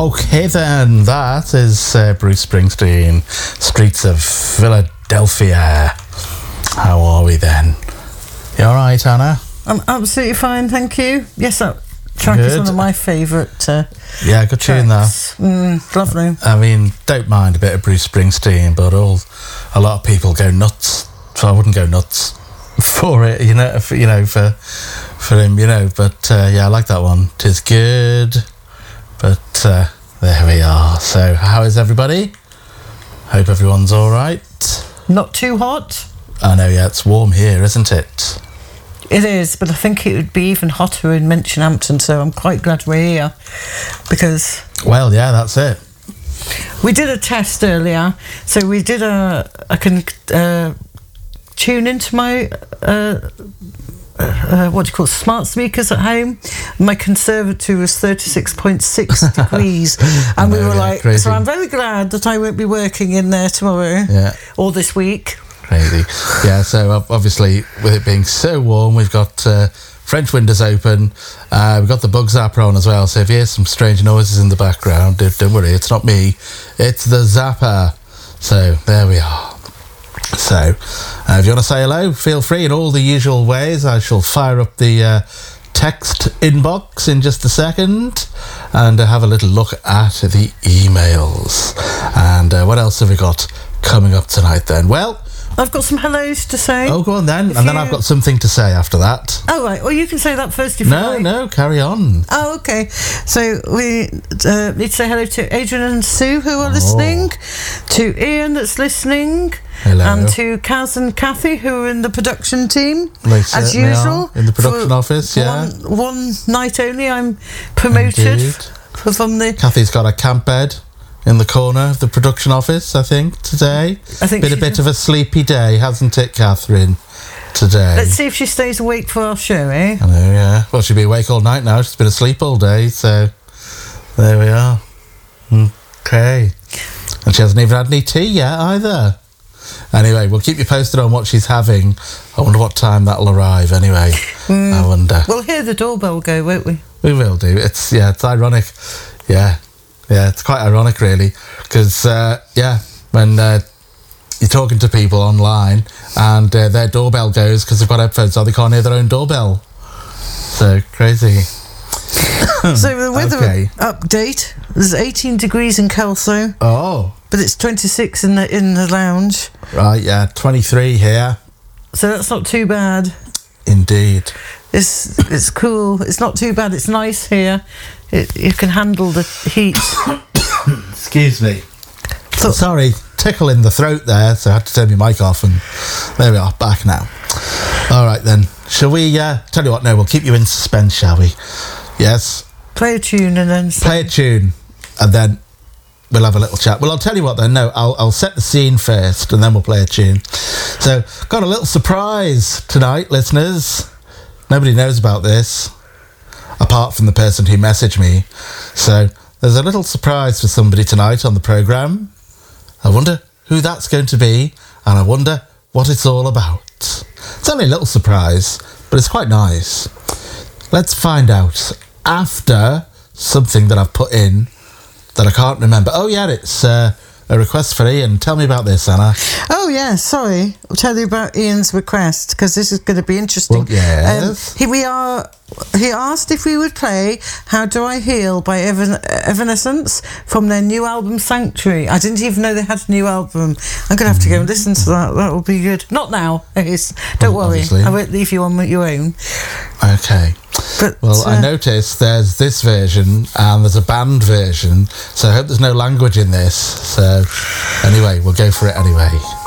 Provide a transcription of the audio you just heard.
Okay then, that is Bruce Springsteen, Streets of Philadelphia. How are we then? You alright, Anna? I'm absolutely fine, thank you. Yes, that track is one of my favourite yeah, good tune that. Lovely. I mean, don't mind a bit of Bruce Springsteen, but a lot of people go nuts, so I wouldn't go nuts for it, for him, but yeah, I like that one. 'Tis good. But there we are. So how is everybody? Hope everyone's all right. Not too hot? I know, yeah, it's warm here, isn't it? It is, but I think it would be even hotter in Minchinhampton, so I'm quite glad we're here. Because... Well, yeah, that's it. We did a test earlier, so we did I can tune into my... what do you call it, smart speakers at home. My conservatory was 36.6 degrees, and we were like, crazy. So I'm very glad that I won't be working in there tomorrow, or this week. Crazy. Yeah, so obviously with it being so warm, we've got French windows open, we've got the bug zapper on as well, so if you hear some strange noises in the background, don't worry, it's not me, it's the zapper. So there we are. So, if you want to say hello, feel free in all the usual ways. I shall fire up the text inbox in just a second and have a little look at the emails. And what else have we got coming up tonight then? Well, I've got some hellos to say. Oh, go on then. Then I've got something to say after that. Oh, right. Well, you can say that first if you like. No, carry on. Oh, okay. So we need to say hello to Adrian and Sue who are listening, to Ian that's listening, hello, and to Kaz and Kathy who are in the production team. They as usual. In the production office, yeah. One night only I'm promoted from the... Kathy's got a camp bed in the corner of the production office, I think, today. I think been a bit of a sleepy day, hasn't it, Catherine, today? Let's see if she stays awake for our show, eh? I know, yeah. Well, she'll be awake all night now. She's been asleep all day, so there we are. Okay. And she hasn't even had any tea yet, either. Anyway, we'll keep you posted on what she's having. I wonder what time that'll arrive, anyway. I wonder. We'll hear the doorbell go, won't we? We will do. It's ironic. Yeah, it's quite ironic, really, because, when you're talking to people online and their doorbell goes because they've got headphones on, they can't hear their own doorbell. So, crazy. So, the weather update, there's 18 degrees in Kelso. Oh. But it's 26 in the lounge. Right, yeah, 23 here. So, that's not too bad. Indeed. It's cool. It's not too bad. It's nice here. You can handle the heat. Excuse me. Sorry, tickle in the throat there, so I had to turn my mic off, and there we are, back now. All right then, shall we? Tell you what, no, we'll keep you in suspense, shall we? Yes. Play a tune and then play a tune, and then we'll have a little chat. Well, I'll tell you what then. No, I'll set the scene first, and then we'll play a tune. So, got a little surprise tonight, listeners. Nobody knows about this, apart from the person who messaged me. So there's a little surprise for somebody tonight on the programme. I wonder who that's going to be, and I wonder what it's all about. It's only a little surprise, but it's quite nice. Let's find out after something that I've put in that I can't remember. Oh yeah, it's a request for Ian. Tell me about this, Anna. Oh yeah, sorry. I'll tell you about Ian's request because this is going to be interesting. Well, yes. He asked if we would play How Do I Heal by Evanescence from their new album Sanctuary. I didn't even know they had a new album. I'm going to have to go and listen to that. That will be good. Not now. Don't worry. Obviously. I won't leave you on your own. Okay. But, I noticed there's this version and there's a band version, so I hope there's no language in this. So anyway, we'll go for it anyway.